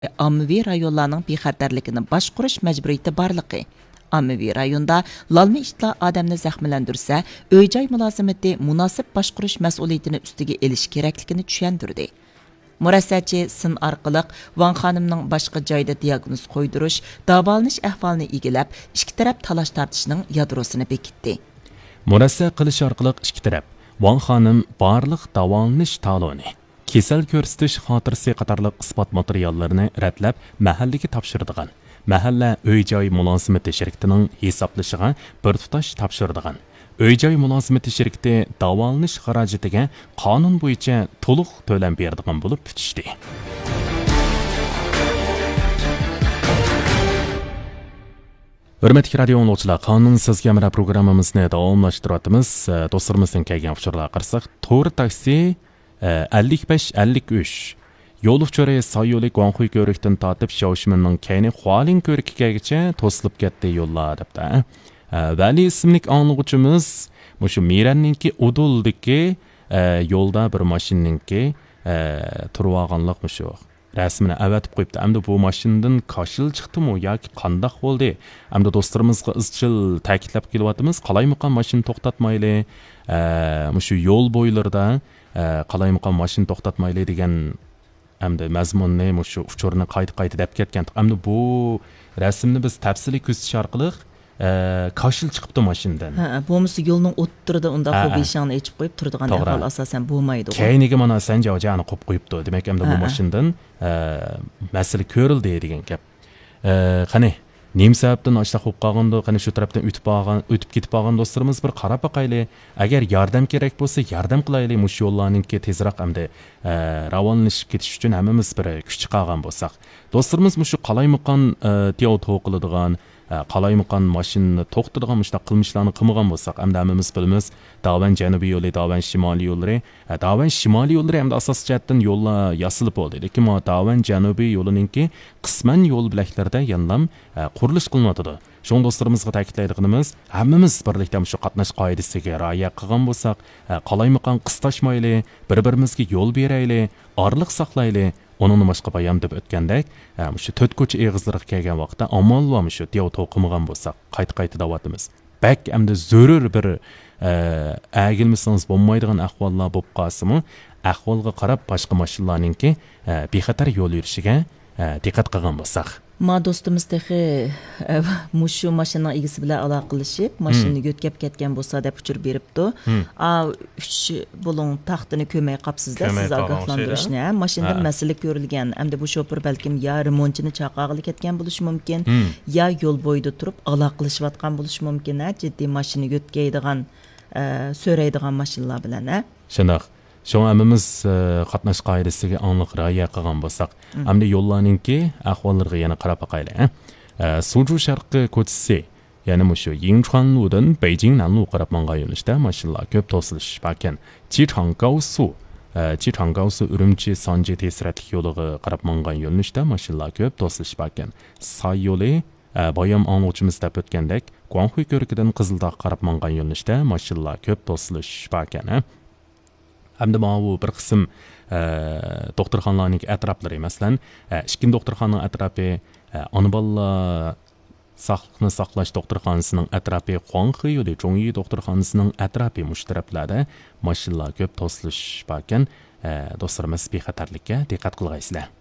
ommaviy rayonlarning bexatarligini boshqarish majburiyati borligi. Ommaviy rayonda lalma ishlar odamni zaxmlantirsa, uy-joy mulozimati munosib boshqarish mas'uliyatini ustiga elish kerakligini tushuntirdi. Murassachi sin orqali Van xonimning boshqa joyda diagnoz qo'ydirish, davolanish ahvolini egilab, ikki taraf talash tortishning yadrosini bekitdi. Murassa qilish orqali ikki taraf Van xonim barliq davolanish taloni, kasal ko'rsatish xotirasi qatorliq isbot materiallarini ratlab mahallaga topshirdigan. Mahalla uy-joy mulozimati shirkatining hisoblashiga bir tutash topshirdigan. Uy-joy mulozimati shirkati davolanish xarajatiga qonun bo'yicha to'liq to'lam beradigan bo'lib tutishdi. Hurmatli radio dinləyicilər, qanunsuz kamera proqramımızı davamlaşdırıyatımız. Dostlarımızın kelgan uçurlarga qarasaq, to'g'ri taksi 55-53 yo'l uchuri Sayyo'lik Guangxuy ko'rikdan tortib Shaoximenning kayni Hualin ko'rikigacha to'silib ketdi yo'llar debdi. Vali ismli anglag'uchimiz mushu Miranninki Uduldiki yo'lda bir mashinninki turib olganlik mushu rasmini avatib qo'yibdi. Hamda bu mashinadan koshil chiqdimi yoki qandoq bo'ldi? Hamda do'stlarimizga izchil ta'kidlab kelyapmiz. Qalaymiqan mashina to'xtatmayli, mushu yo'l bo'ylarida qalaymiqan mashina to'xtatmayli degan hamda mazmunni mushu uchurni qayta deb ketgan. Hamda bu rasmni biz tafsili ko'rsatish orqali koshil chiqibdi mashinadan. Bo'lmasa yo'lning o'ttirida unda qo'bishani echib qo'yib turadigan ahvol asosan bo'lmaydi. Keyniga mana sanjojani qo'yib qo'yibdi. Demak, hamda bu mashinadan masala ko'rildi degan gap. Qani nim sababdan ashta qo'yib qolganda, qani shu tarafdan o'tib ketib qolgan do'stlarimiz bir qarab boqayli. Agar yordam kerak bo'lsa, yordam qilaylik. Mush yo'llarninki tezroq hamda ravonlashib ketish uchun hammamiz bir kuch chiqargan bo'lsak. Do'stlarimiz mushu qalaymiqan teo to'qiladigan qalaymiqan mashinani to'xtatadigan mushtaq qilmishlarni qilmagan bo'lsak, hamda hammamiz bilamiz, Davan janubiy yo'li, Davan shimoliy yo'llari, Davan shimoliy yo'llari hamda asos jihatdan yo'llar yasilib bo'ldi. Lekin Davan janubiy yo'lininki qisman yo'l bilaklarida yanlam qurilish qilinadi. Shung do'stlarimizga ta'kidlaydiganimiz, hammamiz birlikda shu qatnash qoidasiga rioya qilgan bo'lsak, qalaymiqan qistashmayli, bir-birimizga yo'l berayli, orliq saqlayli. Onun başqa bayan deb o'tgandek, shu to'rt ko'cha eg'izlariga kelgan vaqtda amallam shu dev to'qimagan bo'lsak, qayta davatimiz. Bak hamda zarur bir agilmisangiz bo'lmaydigan ahvollar bo'lib qolsa-mu, ahvolga qarab boshqa mashinalarningki bexatar yo'l yurishiga diqqat qilgan bo'lsak. Ma do'stimiz texi mushu mashina egasi bilan aloqalashib, mashinani yo'tkab ketgan bo'lsa deb uchur beribdi. 3 bulung taxtini ko'may qapsizda siz ogohlantirishni, mashinada masala ko'rilgan. Hamda bu shofer balkim ya remontchini chaqirg'ili ketgan bo'lishi mumkin, ya yo'l bo'yida turib aloqalashayotgan bo'lishi mumkin. Jiddiy mashina yo'tkaydigan, so'raydigan mashinalar bilan. Shundoq. Şoň hammamiz qatnash qoidasiga aniq rioya qilgan bo'lsak, hamda yo'llarningki ahvollariga yana qarab boqaylik. Suzhou sharqi ko'chasi, ya'ni mushu Yingchuanludan Beijing Nanlu qarab mangan yo'nalishda mashinalar ko'p to'silish ekan. Jichanggaosu Urumchi Sanji tezratlik yo'liga qarab mangan yo'nalishda mashinalar ko'p to'silish ekan. Say yo'li bayam anglag'uchimiz deb o'tgandek, Guangxuy ko'rikidan Qizildog' qarab mangan yo'nalishda mashinalar ko'p to'silish ekan. Hamda bu bir qism doktorxonalarning atroflari, masalan, ikkinchi doktorxonaning atrofi, ona bolalar sog'liqni saqlash doktorxonasining atrofi, Huanghe yo'li Zhongyi doktorxonasining atrofi mushtarablarda mashinalar ko'p to'silish ekan. Do'stlarimiz bexatarlikka diqqat qilgaysizlar.